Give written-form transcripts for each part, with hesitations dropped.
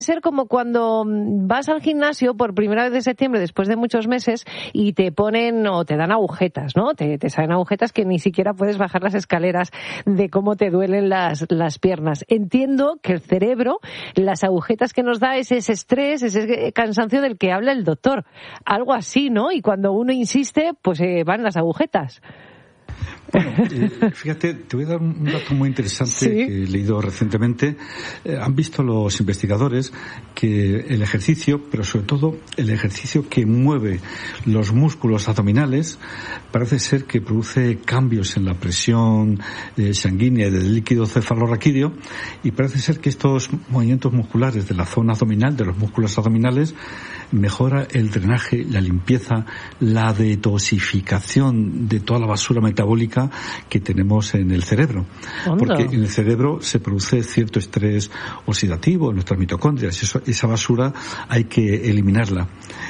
ser como cuando vas al gimnasio por primera vez de septiembre después de muchos meses y te ponen o te dan agujetas, ¿no? Te salen agujetas que ni siquiera puedes bajar las escaleras de cómo te duelen las piernas. Entiendo que el cerebro, las agujetas que nos da es ese estrés, ese cansancio del que habla el doctor. Algo así, ¿no? Y cuando uno insiste, pues van las agujetas. Bueno, fíjate, te voy a dar un dato muy interesante. ¿Sí? Que he leído recientemente. Han visto los investigadores que el ejercicio, pero sobre todo el ejercicio que mueve los músculos abdominales, parece ser que produce cambios en la presión sanguínea y del líquido cefalorraquídeo, y parece ser que estos movimientos musculares de la zona abdominal, de los músculos abdominales, mejora el drenaje, la limpieza, la detoxificación de toda la basura metabólica que tenemos en el cerebro. ¿Onda? Porque en el cerebro se produce cierto estrés oxidativo en nuestras mitocondrias. Esa basura hay que eliminarla.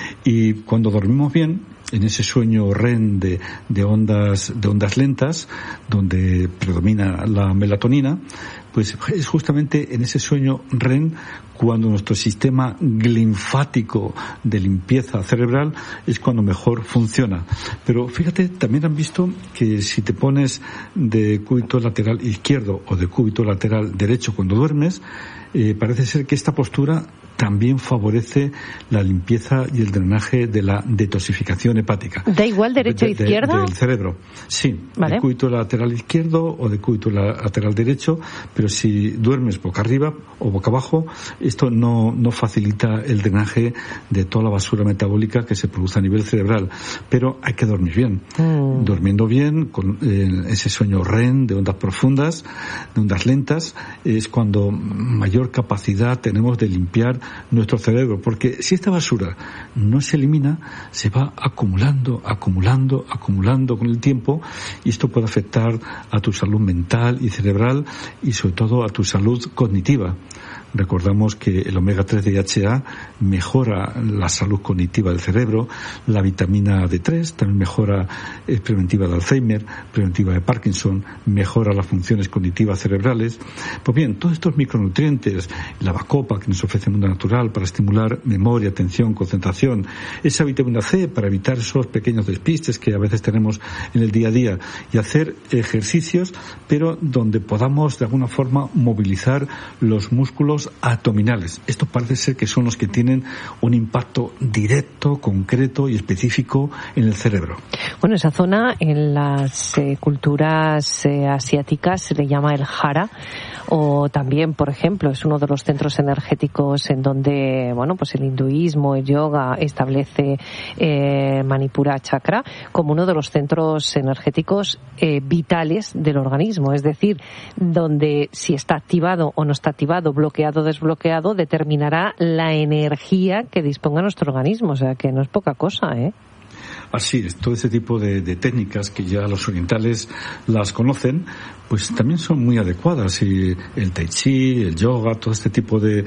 Y cuando dormimos bien, en ese sueño REM de ondas lentas, donde predomina la melatonina, pues es justamente en ese sueño REM cuando nuestro sistema linfático de limpieza cerebral es cuando mejor funciona. Pero fíjate, también han visto que si te pones de cúbito lateral izquierdo o de cúbito lateral derecho cuando duermes, parece ser que esta postura también favorece la limpieza y el drenaje de la detoxificación hepática. ¿Da igual derecho o izquierdo? Del cerebro. Sí, vale. De cúbito lateral izquierdo o de cúbito lateral derecho, pero si duermes boca arriba o boca abajo, esto no facilita el drenaje de toda la basura metabólica que se produce a nivel cerebral. Pero hay que dormir bien. Durmiendo bien, con ese sueño REM de ondas profundas, de ondas lentas, es cuando mayor capacidad tenemos de limpiar nuestro cerebro, porque si esta basura no se elimina, se va acumulando con el tiempo, y esto puede afectar a tu salud mental y cerebral y sobre todo a tu salud cognitiva. Recordamos que el omega 3 DHA mejora la salud cognitiva del cerebro, la vitamina D3 también mejora, es preventiva de Alzheimer, preventiva de Parkinson, mejora las funciones cognitivas cerebrales. Pues bien, todos estos micronutrientes, la bacopa que nos ofrece el mundo natural para estimular memoria, atención, concentración, esa vitamina C para evitar esos pequeños despistes que a veces tenemos en el día a día, y hacer ejercicios, pero donde podamos de alguna forma movilizar los músculos abdominales. Esto parece ser que son los que tienen un impacto directo, concreto y específico en el cerebro. Bueno, esa zona en las culturas asiáticas se le llama el Jara, o también, por ejemplo, es uno de los centros energéticos en donde, bueno, pues el hinduismo, el yoga establece Manipura Chakra como uno de los centros energéticos vitales del organismo, es decir, donde si está activado o no está activado, bloqueado o desbloqueado, determinará la energía que disponga nuestro organismo, o sea que no es poca cosa, ¿eh? Así es, todo ese tipo de técnicas que ya los orientales las conocen, pues también son muy adecuadas, y el tai chi, el yoga, todo este tipo de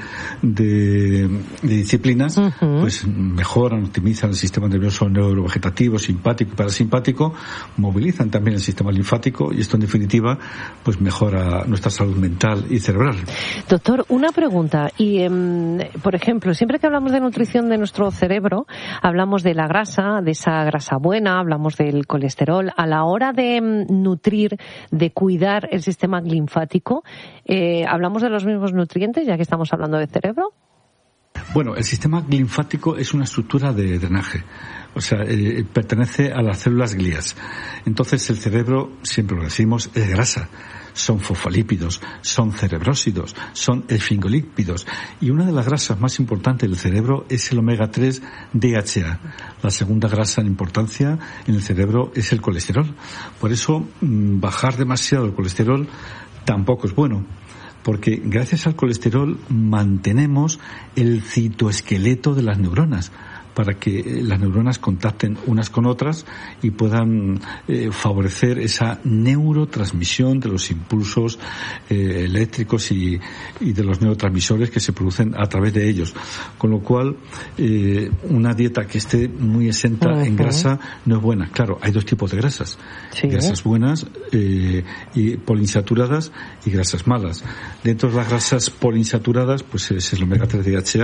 disciplinas, pues mejoran, optimizan el sistema nervioso neurovegetativo, simpático y parasimpático, movilizan también el sistema linfático, y esto en definitiva pues mejora nuestra salud mental y cerebral. Doctor, una pregunta, y por ejemplo, siempre que hablamos de nutrición de nuestro cerebro, hablamos de la grasa, de esa grasa buena, hablamos del colesterol. A la hora de nutrir, de cuidar el sistema linfático, ¿hablamos de los mismos nutrientes, ya que estamos hablando de cerebro? Bueno, el sistema linfático es una estructura de drenaje, o sea, pertenece a las células glías. Entonces el cerebro, siempre lo decimos, es grasa. Son fosfolípidos, son cerebrósidos, son esfingolípidos. Y una de las grasas más importantes del cerebro es el omega 3 DHA. La segunda grasa en importancia en el cerebro es el colesterol. Por eso, bajar demasiado el colesterol tampoco es bueno, porque gracias al colesterol mantenemos el citoesqueleto de las neuronas. para que las neuronas contacten unas con otras y puedan favorecer esa neurotransmisión de los impulsos eléctricos y de los neurotransmisores que se producen a través de ellos. Con lo cual, una dieta que esté muy exenta en grasa no es buena. Claro, hay dos tipos de grasas. Sí. Grasas buenas y poliinsaturadas y grasas malas. Dentro de las grasas poliinsaturadas, pues es el omega 3 DHA,